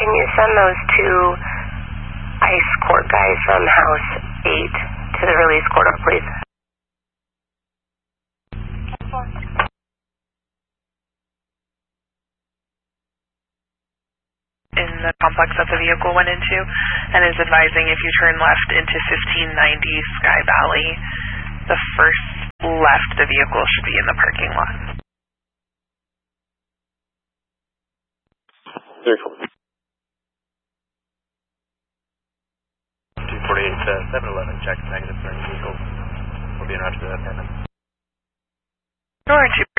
Can you send those two ICE court guys from House 8 to the release corridor, please? In the complex that the vehicle went into, and is advising if you turn left into 1590 Sky Valley, the first left the vehicle should be in the parking lot. 248 to 711, check negative for any vehicles. We'll be in route to the apartment. Door 2.